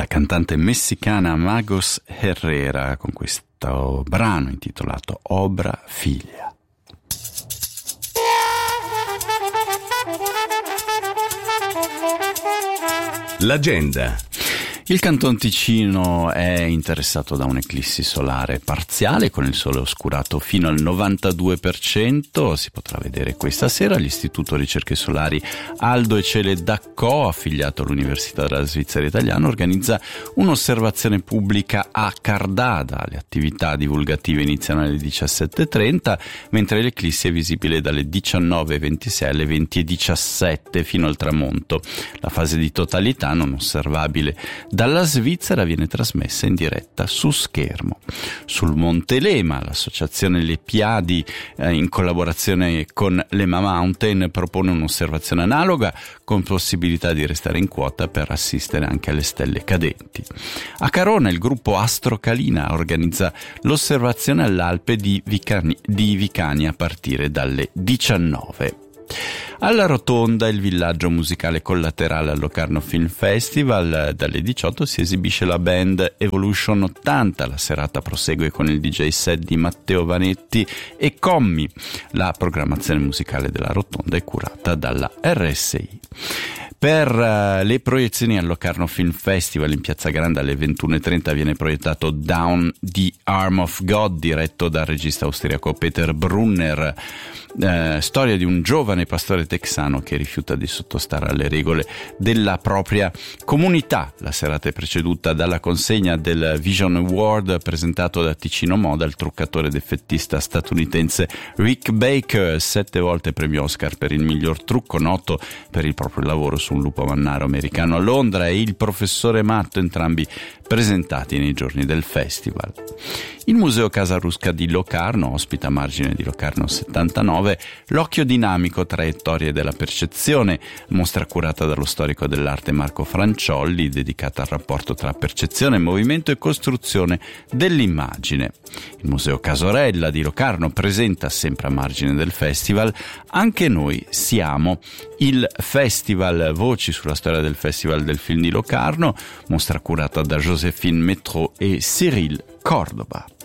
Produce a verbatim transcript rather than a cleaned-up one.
cantante messicana Magos Herrera con questo brano intitolato Obra Figlia. L'agenda. Il Canton Ticino è interessato da un'eclissi solare parziale con il sole oscurato fino al novantadue per cento. Si potrà vedere questa sera. L'Istituto Ricerche Solari Aldo e Cele Dacco, affiliato all'Università della Svizzera Italiana, organizza un'osservazione pubblica a Cardada. Le attività divulgative iniziano alle diciassette e trenta, mentre l'eclissi è visibile dalle diciannove e ventisei alle venti e diciassette fino al tramonto. La fase di totalità non osservabile dalla Svizzera viene trasmessa in diretta su schermo. Sul Monte Lema, l'associazione Le Piadi, eh, in collaborazione con Lema Mountain, propone un'osservazione analoga con possibilità di restare in quota per assistere anche alle stelle cadenti. A Carona il gruppo Astrocalina organizza l'osservazione all'Alpe di Vicani, di Vicani a partire dalle diciannove. Alla Rotonda, il villaggio musicale collaterale al Locarno Film Festival, dalle diciotto si esibisce la band Evolution ottanta. La serata prosegue con il D J set di Matteo Vanetti e Commi. La programmazione musicale della Rotonda è curata dalla R S I. Per uh, le proiezioni al Locarno Film Festival in Piazza Grande alle ventuno e trenta viene proiettato Down the Arm of God, diretto dal regista austriaco Peter Brunner, uh, storia di un giovane pastore texano che rifiuta di sottostare alle regole della propria comunità. La serata è preceduta dalla consegna del Vision Award presentato da Ticino Moda al truccatore ed effettista statunitense Rick Baker, sette volte premio Oscar per il miglior trucco, noto per il proprio lavoro su un lupo mannaro americano a Londra, e il professore Matto, entrambi presentati nei giorni del festival. Il Museo Casa Rusca di Locarno ospita, a margine di Locarno settantanove, L'occhio dinamico, traiettorie della percezione, mostra curata dallo storico dell'arte Marco Franciolli, dedicata al rapporto tra percezione, movimento e costruzione dell'immagine. Il Museo Casorella di Locarno presenta, sempre a margine del festival, Anche noi siamo, il festival Voci sulla storia del Festival del Film di Locarno, mostra curata da Joséphine Métraud e Cyril Cordoba.